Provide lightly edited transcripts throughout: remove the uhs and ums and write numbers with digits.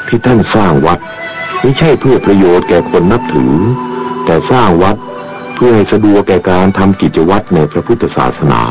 ที่ท่านสร้างวัดไม่ใช่เพื่อประโยชน์แก่คนนับถือแต่สร้างวัดเพื่อให้สะดวกแก่การทำกิจวัตรในพระพุทธศาสนา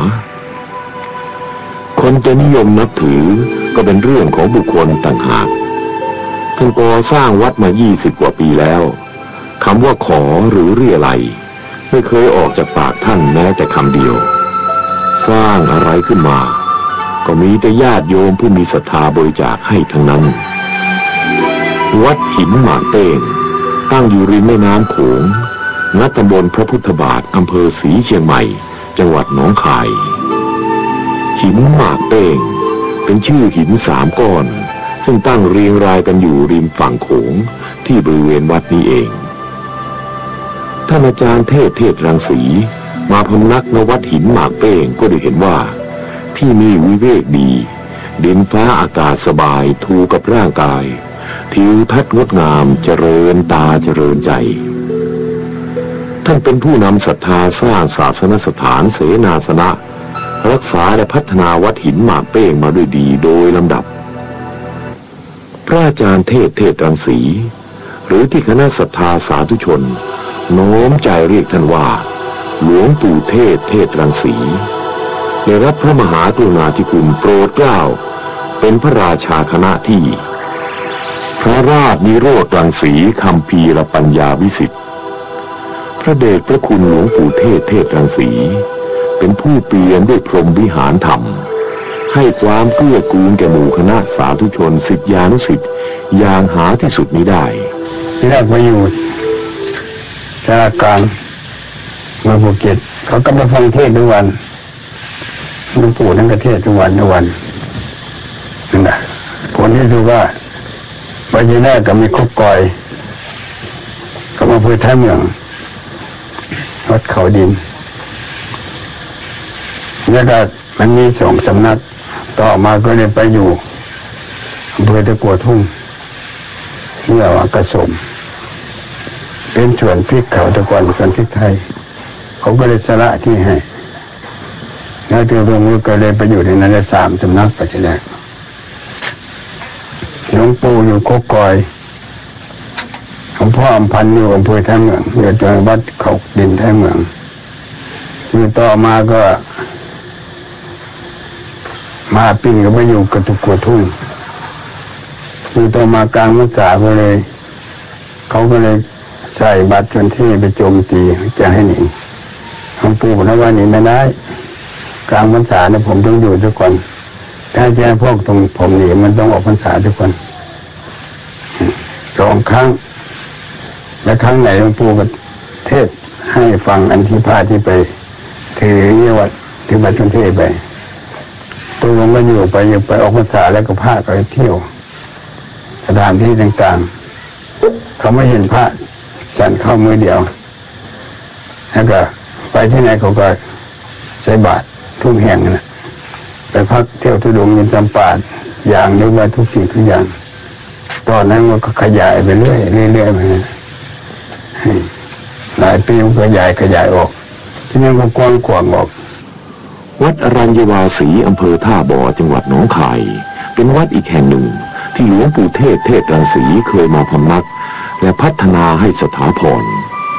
คนจะนิยมนับถือก็เป็นเรื่องของบุคคลต่างหากท่านก่อสร้างวัดมา20 กว่าปีแล้วคำว่าขอหรือเรียอะไรไม่เคยออกจากปากท่านแม้แต่คำเดียวสร้างอะไรขึ้นมาก็มีแต่ญาติโยมผู้มีศรัทธาบริจาคให้ทั้งนั้นวัดหินหมากเต้งตั้งอยู่ริมแม่น้ำโขงณ ตำบลพระพุทธบาทอำเภอศรีเชียงใหม่จังหวัดหนองคายหินหมากเต้งเป็นชื่อหิน3 ก้อนซึ่งตั้งเรียงรายกันอยู่ริมฝั่งโขงที่บริเวณวัดนี้เองท่านอาจารย์เทศรังสีมาพำนักณวัดหินหมากเป้งก็ได้เห็นว่าที่นี่วิเวกดีดินฟ้าอากาศสบายถูกกับร่างกายทิวทัศน์งดงามเจริญตาเจริญใจท่านเป็นผู้นำศรัทธาสร้างศาสนสถานเสนาสนะรักษาและพัฒนาวัดหินหมากเป้งมาด้วยดีโดยลำดับพระอาจารย์เทศรังสีหรือที่คณะศรัทธาสาธุชนโน้มใจเรียกท่านว่าหลวงปู่เทศรังสีได้รับพระมหากรุณาธิคุณโปรดเกล้าเป็นพระราชาคณะที่พระราชนิโรธรังสีคัมภีรปัญญาวิสิทธิ์พระเดชพระคุณหลวงปู่เทศรังสีเป็นผู้เปลี่ยนด้วยพรหมวิหารธรรมให้ความเกื้อกูลแก่หมู่คณะสาธุชนศิษยานุศิษย์อย่างหาที่สุดมิได้ที่แรกมาอยู่สารกลางมาภูเก็ตเขาก็มาฟังเทศทุกวันหลวงปู่นั่นก็เทศทุกวันนั่นแหละคนที่ดูว่าวันนี้แรกก็มีคุกกอยก็มาพูดท่าเมืองวัดเขาดินแล้วก็มันมี2 สำนักต่อมาก็เลยไปอยู่อำเภอตะกั่วทุ่งเมื่อว่ากระสมเป็นสวนพริกเขาตะกอนสวนพริกไทยเขาก็เลยสละที่ให้แล้วตัวหลวงปู่ก็เลยไปอยู่ในนั้น3 สำนักปัจจุบันหลวงปู่อยู่โคกอยหลวงพ่ออำพันธ์อยู่อำเภอท่าเมืองอยู่จังหวัดเขาดินท่าเมืองที่ต่อมาก็มาปิ้งก็ไปอยู่กระตุกกัวทุ่งที่ต่อมากลางพรรษาก็เลยเขาก็เลยใส่บัตรชนที่ไปโจมตีจะให้หนีหลวงปู่บอกว่าหนีไม่ได้กลางพรรษาเนี่ยผมต้องอยู่ทุกคนถ้าจะให้พวกตรงผมหนีมันต้องออกพรรษาทุกคน2 ครั้งและครั้งไหนหลวงปู่ก็เทศให้ฟังอันที่พาที่ไปถือเนี่ยวัดถือบัตรชนที่ไปตัวลงก็อยู่ไปออกพรรษาแล้วก็พาไปเที่ยวสถานที่ต่างๆเขาไม่เห็นพระฉันเข้ามือเดียวแล้วก็ไปที่ไหนเขาก็ใส่บาตรทุกแห่งนะไปพักเที่ยวทุดงยินจำปาดอย่างเรียกว่าทุกสิ่งทุกอย่างตอนนั้นมันก็ขยายไปเรื่อยมาหลายปีมันขยายออกที่นั่นก็กว้างขวางออกวัดอรัญญวาสีอำเภอท่าบ่อจังหวัดหนองคายเป็นวัดอีกแห่งหนึ่งที่หลวงปู่เทศรังสีเคยมาพำนักและพัฒนาให้สถาพร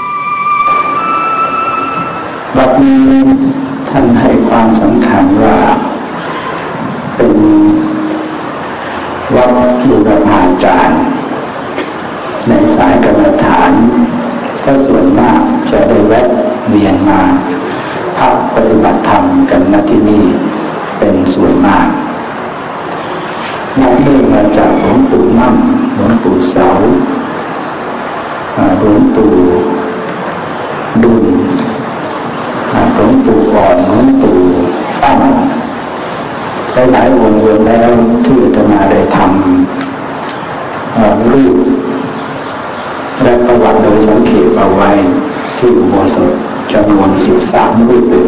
วัดนี้ท่านให้ความสำคัญว่าเป็นวัดบูรพาจารย์ในสายกรรมฐานถ้าส่วนมากจะได้แวะเวียนมาพักปฏิบัติธรรมกันณที่นี่เป็นส่วนมากนับเนื่องมาจากหลวงปู่มั่นหลวงปู่เสาหลวงปู่ดุลหลวงปู่อ่อนหลวงปู่ตั้งหลายองค์รวมแล้วที่อาตมาได้ทำรูปและประวัติโดยสังเขปเอาไว้ที่อุโบสถจำนวน13 รูปด้วย